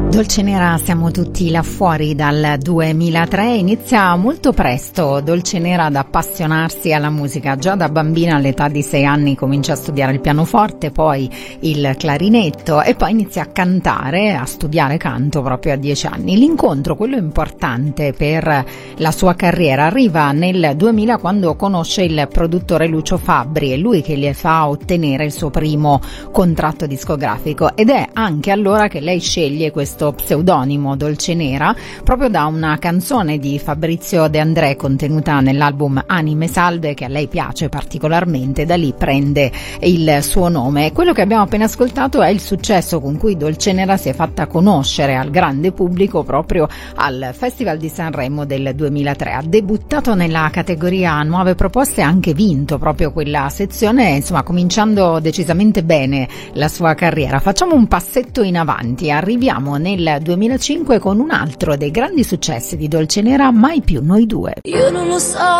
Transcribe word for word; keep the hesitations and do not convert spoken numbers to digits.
Dolce Nera, siamo tutti là fuori dal duemilatré, inizia molto presto Dolce Nera ad appassionarsi alla musica. Già da bambina all'età di sei anni comincia a studiare il pianoforte, poi il clarinetto e poi inizia a cantare, a studiare canto proprio a dieci anni. L'incontro, quello importante per la sua carriera, arriva nel duemila quando conosce il produttore Lucio Fabbri, è lui che le fa ottenere il suo primo contratto discografico ed è anche allora che lei sceglie questo pseudonimo Dolce Nera proprio da una canzone di Fabrizio De André contenuta nell'album Anime Salve che a lei piace particolarmente, da lì prende il suo nome. Quello che abbiamo appena ascoltato è il successo con cui Dolce Nera si è fatta conoscere al grande pubblico proprio al Festival di Sanremo del duemilatré. Ha debuttato nella categoria Nuove Proposte e ha anche vinto proprio quella sezione, insomma cominciando decisamente bene la sua carriera. Facciamo un passetto in avanti, arriviamo nel duemilacinque con un altro dei grandi successi di Dolce Nera, Mai più noi due. Io non lo so